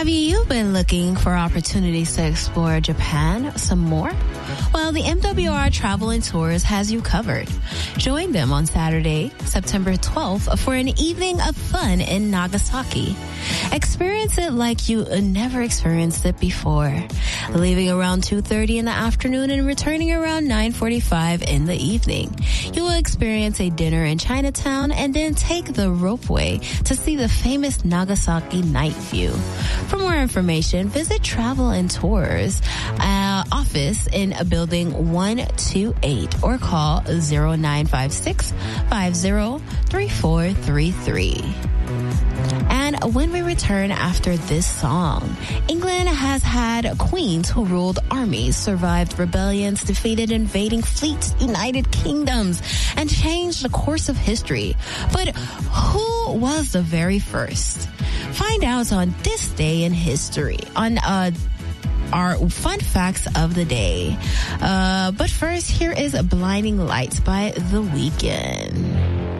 Have you been looking for opportunities to explore Japan some more? Well, the MWR Travel and Tours has you covered. Join them on Saturday, September 12th for an evening of fun in Nagasaki. Experience it like you never experienced it before. Leaving around 2:30 in the afternoon and returning around 9:45 in the evening. You will experience a dinner in Chinatown and then take the ropeway to see the famous Nagasaki night view. For more information, visit Travel and Tours office in building 128 or call 0956 503433. And when we return after this song, England has had queens who ruled armies, survived rebellions, defeated invading fleets, united kingdoms, and changed the course of history. But who was the very first? Find out on this day in history on our fun facts of the day. But first, here is Blinding Lights by The Weeknd.